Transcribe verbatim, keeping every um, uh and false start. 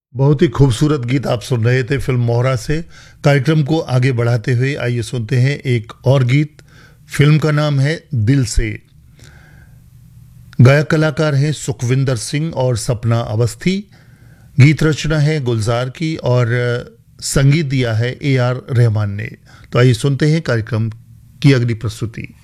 बहुत ही खूबसूरत गीत आप सुन रहे थे फिल्म मोहरा से। कार्यक्रम को आगे बढ़ाते हुए आइए सुनते हैं एक और गीत। फिल्म का नाम है दिल से। गायक कलाकार हैं सुखविंदर सिंह और सपना अवस्थी। गीत रचना है गुलजार की और संगीत दिया है ए आर रहमान ने। तो आइए सुनते हैं कार्यक्रम की अगली प्रस्तुति।